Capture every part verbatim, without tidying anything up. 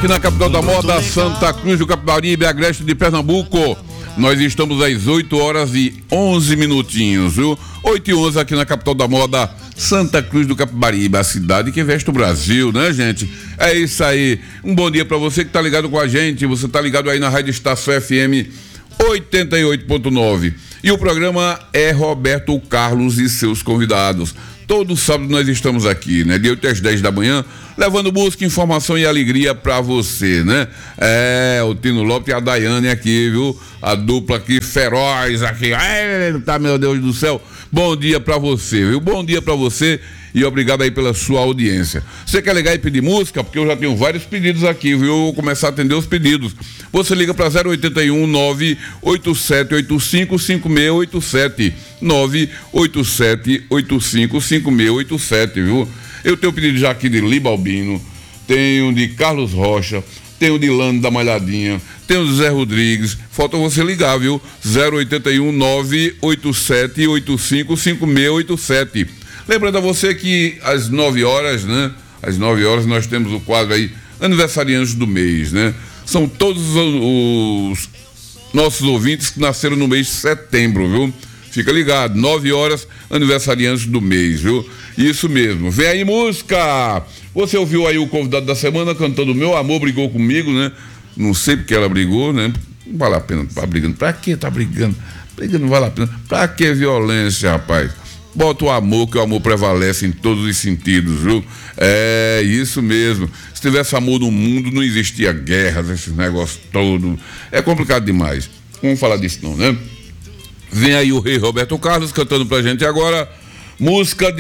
aqui na capital da moda, Santa Cruz do Capibaribe, agreste de Pernambuco. Nós estamos às oito horas e onze minutinhos, viu? oito e onze aqui na capital da moda, Santa Cruz do Capibaribe, a cidade que veste o Brasil, né, gente? É isso aí. Um bom dia pra você que tá ligado com a gente. Você tá ligado aí na Rádio Estação F M oitenta e oito ponto nove. E o programa é Roberto Carlos e seus convidados. Todo sábado nós estamos aqui, né? De oito às dez da manhã, levando música, informação e alegria pra você, né? É, o Tino Lopes e a Daiane aqui, viu? A dupla aqui, feroz aqui. Eita, meu Deus do céu. Bom dia pra você, viu? Bom dia pra você e obrigado aí pela sua audiência. Você quer ligar e pedir música? Porque eu já tenho vários pedidos aqui, viu? Eu vou começar a atender os pedidos. Você liga pra zero oitenta e um, nove oito sete oito cinco, cinco seis oito sete. nove oito sete oito cinco, cinco seis oito sete, viu? Eu tenho pedido já aqui de Liba Albino, tenho de Carlos Rocha, tenho de Lando da Malhadinha, tenho de Zé Rodrigues. Falta você ligar, viu? zero oitenta e um, nove oito sete oito cinco, cinco seis oito sete. Lembrando a você que às nove horas, né? Às nove horas nós temos o quadro aí, aniversariantes do mês, né? São todos os nossos ouvintes que nasceram no mês de setembro, viu? Fica ligado, nove horas, aniversariantes do mês, viu? Isso mesmo. Vem aí música! Você ouviu aí o convidado da semana cantando Meu Amor Brigou Comigo, né? Não sei porque ela brigou, né? Não vale a pena tá brigando. Pra que tá brigando? Brigando não vale a pena. Pra que violência, rapaz? Bota o amor, que o amor prevalece em todos os sentidos, viu? É, isso mesmo. Se tivesse amor no mundo, não existia guerras, esses negócios todos. É complicado demais. Vamos falar disso não, né? Vem aí o rei Roberto Carlos cantando pra gente agora música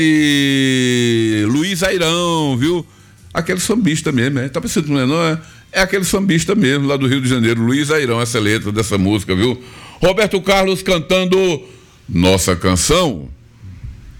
de Luiz Airão, viu? Aquele sambista mesmo, é? Tá pensando que não é, não é? É aquele sambista mesmo, lá do Rio de Janeiro, Luiz Airão, essa letra dessa música, viu? Roberto Carlos cantando Nossa Canção.